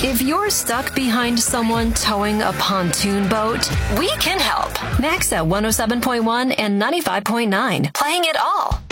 If you're stuck behind someone towing a pontoon boat, we can help. Max at 107.1 and 95.9. Playing it all.